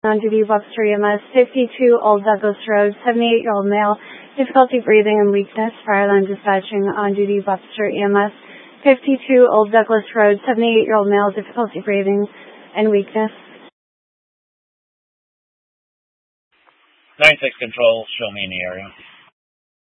On duty, Webster EMS, 52 Old Douglas Road, 78-year-old male, difficulty breathing and weakness. Fireline dispatching on duty, Webster EMS, 52 Old Douglas Road, 78-year-old male, difficulty breathing and weakness. 96 Control, show me in the area.